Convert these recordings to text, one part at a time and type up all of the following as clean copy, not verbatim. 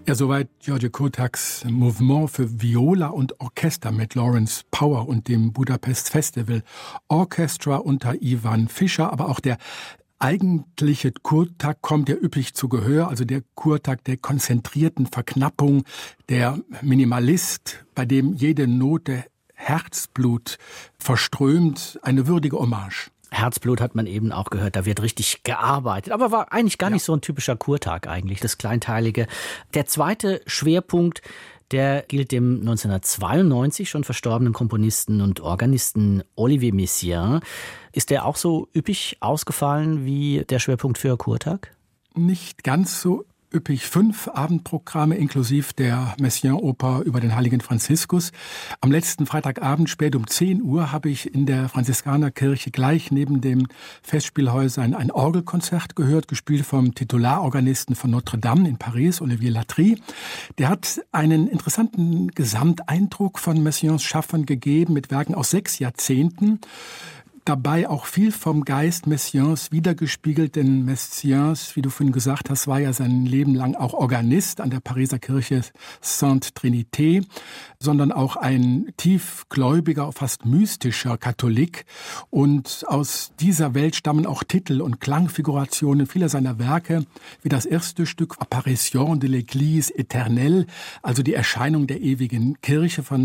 Ja, soweit György Kurtágs Mouvement für Viola und Orchester mit Lawrence Power und dem Budapest Festival Orchestra unter Ivan Fischer, aber auch der eigentliche Kurtag kommt ja üppig zu Gehör, also der Kurtag der konzentrierten Verknappung, der Minimalist, bei dem jede Note Herzblut verströmt, eine würdige Hommage. Herzblut hat man eben auch gehört, da wird richtig gearbeitet. Aber war eigentlich gar nicht so ein typischer Kurtag eigentlich, das Kleinteilige. Der zweite Schwerpunkt, der gilt dem 1992 schon verstorbenen Komponisten und Organisten Olivier Messiaen. Ist der auch so üppig ausgefallen wie der Schwerpunkt für Kurtag? Nicht ganz so üppig. 5 Abendprogramme inklusive der Messiaen-Oper über den heiligen Franziskus. Am letzten Freitagabend spät um 10 Uhr habe ich in der Franziskanerkirche gleich neben den Festspielhäusern ein Orgelkonzert gehört, gespielt vom Titularorganisten von Notre Dame in Paris, Olivier Latry. Der hat einen interessanten Gesamteindruck von Messiaens Schaffen gegeben mit Werken aus 6 Jahrzehnten. Dabei auch viel vom Geist Messiaens wiedergespiegelt, denn Messiaen, wie du vorhin gesagt hast, war ja sein Leben lang auch Organist an der Pariser Kirche Sainte Trinité, sondern auch ein tiefgläubiger, fast mystischer Katholik. Und aus dieser Welt stammen auch Titel und Klangfigurationen vieler seiner Werke, wie das erste Stück Apparition de l'Église éternelle, also die Erscheinung der ewigen Kirche von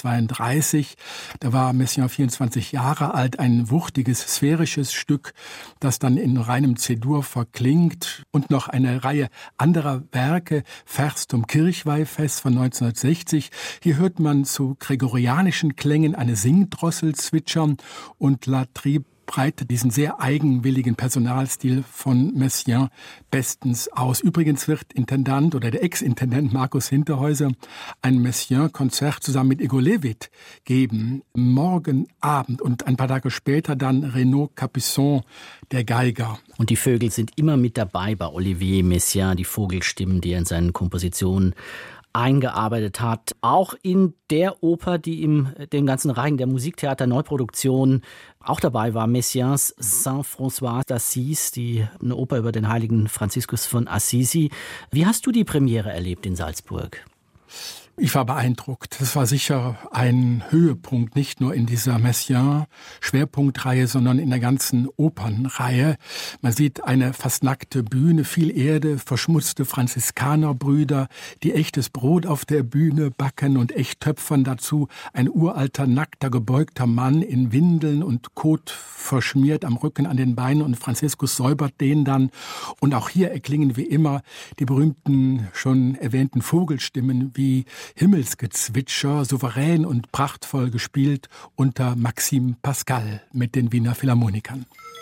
1932. Da war Messiaen 24 Jahre alt, ein wuchtiges, sphärisches Stück, das dann in reinem C-Dur verklingt, und noch eine Reihe anderer Werke, Vers zum Kirchweihfest von 1960. Hier hört man zu gregorianischen Klängen eine Singdrossel zwitschern, und Latry breitet diesen sehr eigenwilligen Personalstil von Messiaen bestens aus. Übrigens wird Intendant oder der Ex-Intendant Markus Hinterhäuser ein Messiaen-Konzert zusammen mit Igor Levit geben, morgen Abend, und ein paar Tage später dann Renaud Capuçon, der Geiger. Und die Vögel sind immer mit dabei bei Olivier Messiaen, die Vogelstimmen, die er in seinen Kompositionen eingearbeitet hat. Auch in der Oper, die in dem ganzen Reigen der Musiktheater Neuproduktion auch dabei war, Messiaens Saint-François d'Assise, eine Oper über den heiligen Franziskus von Assisi. Wie hast du die Premiere erlebt in Salzburg? Ich war beeindruckt. Das war sicher ein Höhepunkt, nicht nur in dieser Messiaen-Schwerpunktreihe, sondern in der ganzen Opernreihe. Man sieht eine fast nackte Bühne, viel Erde, verschmutzte Franziskanerbrüder, die echtes Brot auf der Bühne backen und echt töpfern. Dazu ein uralter, nackter, gebeugter Mann in Windeln und Kot verschmiert am Rücken, an den Beinen, und Franziskus säubert den dann. Und auch hier erklingen wie immer die berühmten, schon erwähnten Vogelstimmen wie Himmelsgezwitscher, souverän und prachtvoll gespielt unter Maxime Pascal mit den Wiener Philharmonikern.